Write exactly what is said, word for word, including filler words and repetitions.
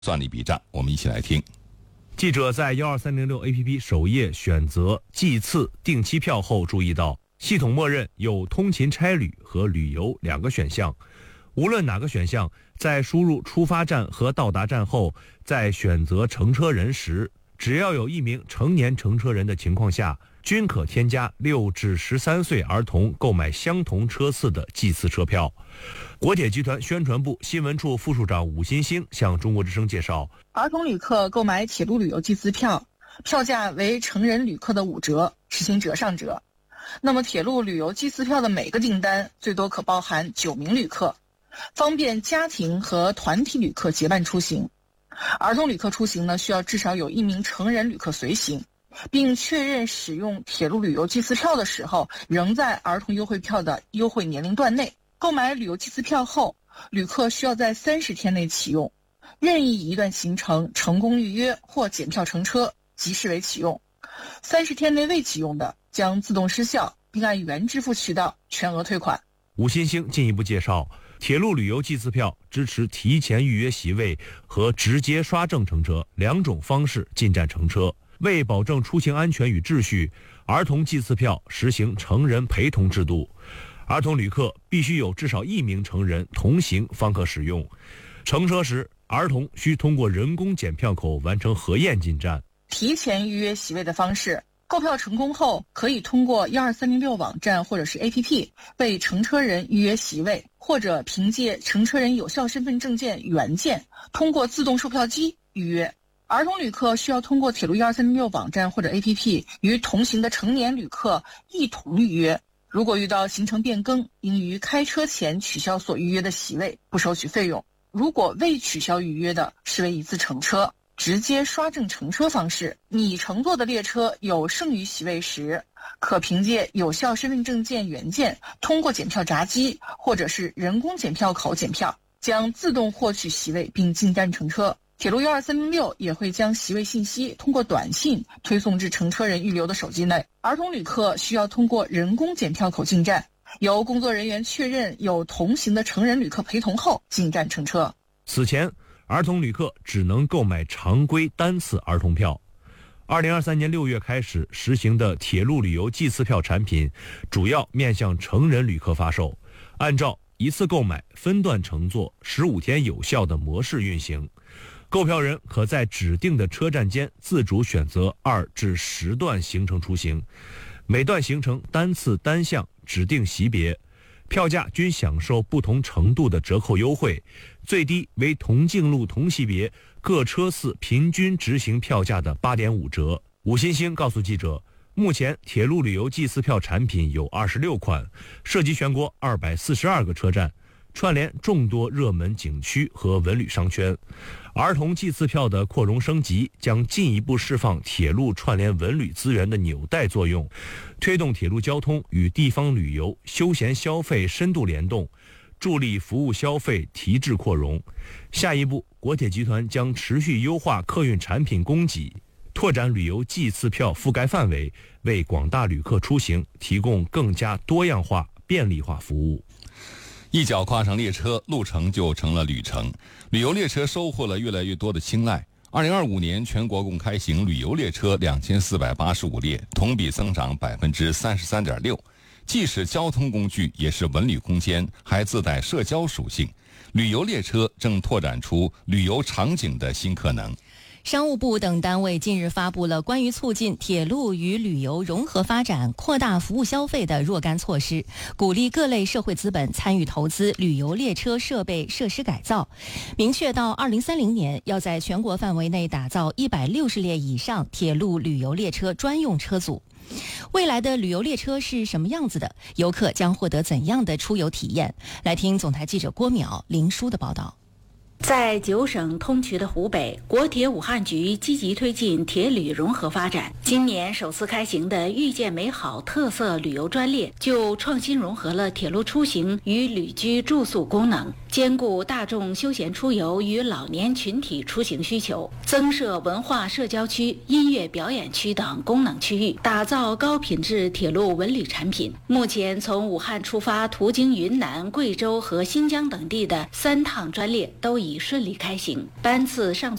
算了一笔账，我们一起来听。 记者在一二三零六 A P P 首页选择计次定期票后，注意到系统默认有通勤差旅和旅游两个选项。无论哪个选项，在输入出发站和到达站后，在选择乘车人时，只要有一名成年乘车人的情况下，均可添加六至十三岁儿童购买相同车次的计次车票。国铁集团宣传部新闻处副处长武新兴向中国之声介绍， 儿童旅客购买铁路旅游计次票，票价为成人旅客的五折，实行折上折。那么铁路旅游计次票的每个订单最多可包含九名旅客，方便家庭和团体旅客结伴出行。儿童旅客出行呢，需要至少有一名成人旅客随行，并确认使用铁路旅游计次票的时候仍在儿童优惠票的优惠年龄段内。购买旅游计次票后，旅客需要在三十天内启用，任意一段行程成功预约或检票乘车即视为启用。三十天内未启用的将自动失效，并按原支付渠道全额退款。 吴新兴进一步介绍，铁路旅游计次票支持提前预约席位和直接刷证乘车两种方式进站乘车。为保证出行安全与秩序，儿童计次票实行成人陪同制度，儿童旅客必须有至少一名成人同行方可使用。乘车时，儿童需通过人工检票口完成核验进站。 提前预约席位的方式，购票成功后，可以通过一二三零六网站或者是 A P P 为乘车人预约席位，或者凭借乘车人有效身份证件原件，通过自动售票机预约。儿童旅客需要通过铁路一二三零六网站或者 A P P 与同行的成年旅客一同预约。如果遇到行程变更，应于开车前取消所预约的席位，不收取费用。如果未取消预约的，视为一次乘车。直接刷证乘车方式，你乘坐的列车有剩余席位时，可凭借有效身份证件原件，通过检票闸机或者是人工检票口检票，将自动获取席位并进站乘车。铁路一二三零六也会将席位信息通过短信推送至乘车人预留的手机内。儿童旅客需要通过人工检票口进站，由工作人员确认有同行的成人旅客陪同后进站乘车。 此前，儿童旅客只能购买常规单次儿童票。二零二三年六月开始实行的铁路旅游计次票产品，主要面向成人旅客发售，按照一次购买、分段乘坐、十五天有效的模式运行。购票人可在指定的车站间自主选择二至十段行程出行，每段行程单次单项指定席别，票价均享受不同程度的折扣优惠，最低为同径路同级别各车次平均执行票价的 八点五 折。武新兴告诉记者，目前铁路旅游计次票产品有二十六款，涉及全国二百四十二个车站，串联众多热门景区和文旅商圈。儿童计次票的扩容升级将进一步释放铁路串联文旅资源的纽带作用，推动铁路交通与地方旅游、休闲消费深度联动，助力服务消费提质扩容。下一步，国铁集团将持续优化客运产品供给，拓展旅游计次票覆盖范围，为广大旅客出行提供更加多样化、便利化服务。 一脚跨上列车，路程就成了旅程。旅游列车收获了越来越多的青睐。二零二五年，全国共开行旅游列车两千四百八十五列，同比增长百分之三十三点六。既是交通工具，也是文旅空间，还自带社交属性。旅游列车正拓展出旅游场景的新可能。 商务部等单位近日发布了关于促进铁路与旅游融合发展、扩大服务消费的若干措施，鼓励各类社会资本参与投资旅游列车设备设施改造。明确到二零三零年要在全国范围内打造一百六十列以上铁路旅游列车专用车组。未来的旅游列车是什么样子的？游客将获得怎样的出游体验？来听总台记者郭淼、林舒的报道。 在九省通衢的湖北，国铁武汉局积极推进铁旅融合发展。今年首次开行的遇见美好特色旅游专列，就创新融合了铁路出行与旅居住宿功能。 兼顾大众休闲出游与老年群体出行需求，增设文化社交区、音乐表演区等功能区域，打造高品质铁路文旅产品。目前从武汉出发途经云南、贵州和新疆等地的三趟专列都已顺利开行，班次上